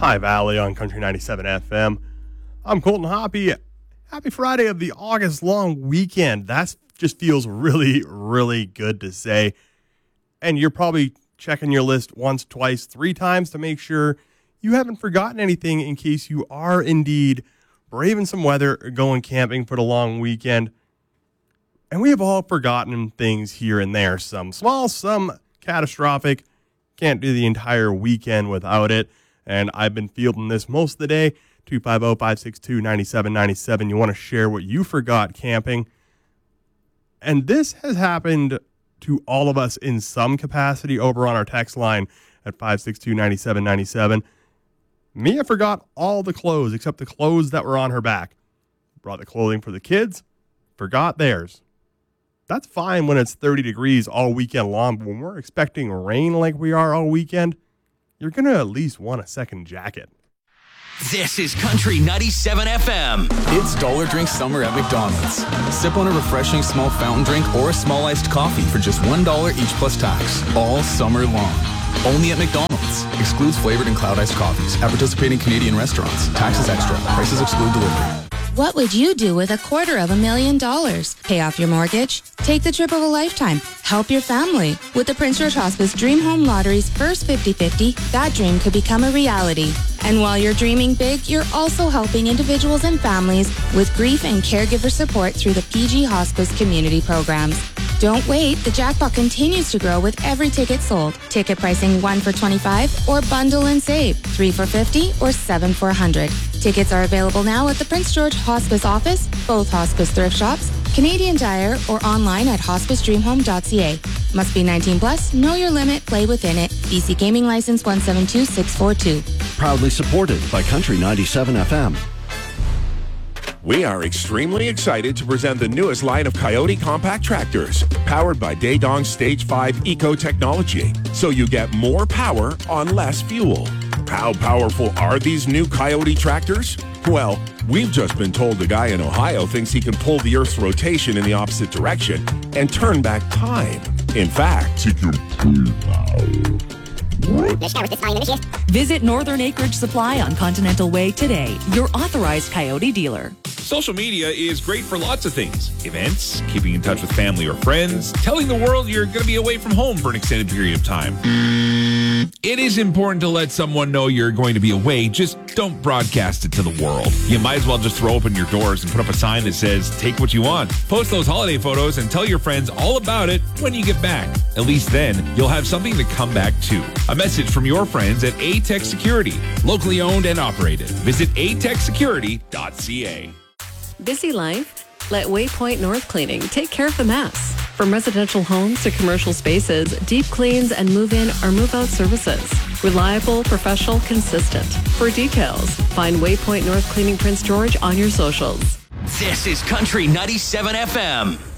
High Valley on Country 97 FM. I'm Colton Hoppy. Happy Friday of the August long weekend. That just feels really, really good to say. And you're probably checking your list once, twice, three times to make sure you haven't forgotten anything in case you are indeed braving some weather, going camping for the long weekend. And we have all forgotten things here and there. Some small, some catastrophic. Can't do the entire weekend without it. And I've been fielding this most of the day. 250-562-9797. You want to share what you forgot camping. And this has happened to all of us in some capacity over on our text line at 562-9797. Mia forgot all the clothes except the clothes that were on her back. Brought the clothing for the kids, forgot theirs. That's fine when it's 30 degrees all weekend long, but when we're expecting rain like we are all weekend, you're going to at least want a second jacket. This is Country 97 FM. It's Dollar Drink Summer at McDonald's. Sip on a refreshing small fountain drink or a small iced coffee for just $1 each plus tax, all summer long. Only at McDonald's. Excludes flavored and cloud iced coffees at participating Canadian restaurants. Taxes extra. Prices exclude delivery. What would you do with $250,000? Pay off your mortgage? Take the trip of a lifetime? Help your family? With the Prince George Hospice Dream Home Lottery's first 50-50, that dream could become a reality. And while you're dreaming big, you're also helping individuals and families with grief and caregiver support through the PG Hospice community programs. Don't wait, the jackpot continues to grow with every ticket sold. Ticket pricing 1 for $25 or bundle and save, 3 for $50 or 7 for $100. Tickets are available now at the Prince George Hospice office, both hospice thrift shops, Canadian Tire, or online at hospicedreamhome.ca. Must be 19 plus, know your limit, play within it. BC Gaming License 172642. Proudly supported by Country 97 FM. We are extremely excited to present the newest line of Coyote compact tractors, powered by Daedong Stage 5 Eco Technology, so you get more power on less fuel. How powerful are these new Coyote tractors? Well, we've just been told a guy in Ohio thinks he can pull the Earth's rotation in the opposite direction and turn back time. In fact, he can pull power. Visit Northern Acreage Supply on Continental Way today, your authorized Coyote dealer. Social media is great for lots of things. Events, keeping in touch with family or friends, telling the world you're going to be away from home for an extended period of time. It is important to let someone know you're going to be away, just don't broadcast it to the world. You might as well just throw open your doors and put up a sign that says, take what you want. Post those holiday photos and tell your friends all about it when you get back. At least then, you'll have something to come back to. A message from your friends at A-Tech Security, locally owned and operated. Visit atechsecurity.ca. Busy life? Let Waypoint North Cleaning take care of the mess. From residential homes to commercial spaces, deep cleans and move-in or move-out services. Reliable, professional, consistent. For details, find Waypoint North Cleaning Prince George on your socials. This is Country 97 FM.